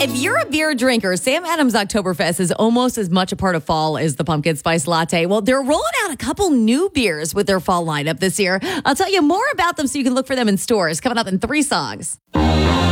if you're a beer drinker, Sam Adams Oktoberfest is almost as much a part of fall as the pumpkin spice latte. Well, they're rolling out a couple new beers with their fall lineup this year. I'll tell you more about them so you can look for them in stores. Coming up in 3 songs.